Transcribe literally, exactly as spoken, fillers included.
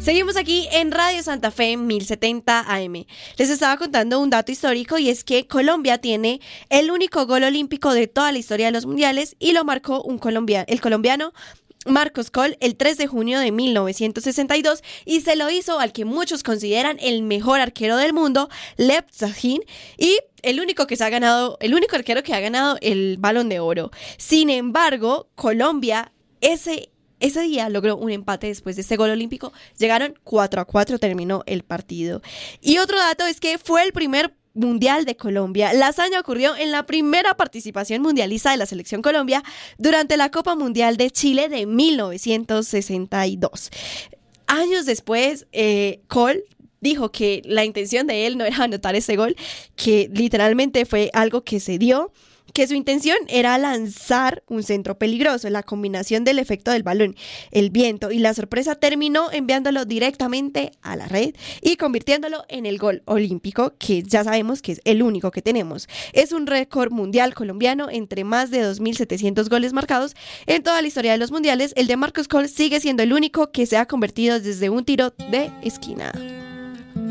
Seguimos aquí en Radio Santa Fe mil setenta A M. Les estaba contando un dato histórico y es que Colombia tiene el único gol olímpico de toda la historia de los mundiales y lo marcó un colombiano, el colombiano Marcos Coll el tres de junio de mil novecientos sesenta y dos y se lo hizo al que muchos consideran el mejor arquero del mundo, Lev Yashin, y el único que se ha ganado, el único arquero que ha ganado el Balón de Oro. Sin embargo, Colombia ese Ese día logró un empate después de este gol olímpico. Llegaron cuatro a cuatro, terminó el partido. Y otro dato es que fue el primer mundial de Colombia. La hazaña ocurrió en la primera participación mundialista de la selección Colombia durante la Copa Mundial de Chile de mil novecientos sesenta y dos. Años después, eh, Coll dijo que la intención de él no era anotar ese gol, que literalmente fue algo que se dio, que su intención era lanzar un centro peligroso. La combinación del efecto del balón, el viento y la sorpresa terminó enviándolo directamente a la red y convirtiéndolo en el gol olímpico, que ya sabemos que es el único que tenemos. Es un récord mundial colombiano entre más de dos mil setecientos goles marcados en toda la historia de los mundiales. El de Marcos Coll sigue siendo el único que se ha convertido desde un tiro de esquina.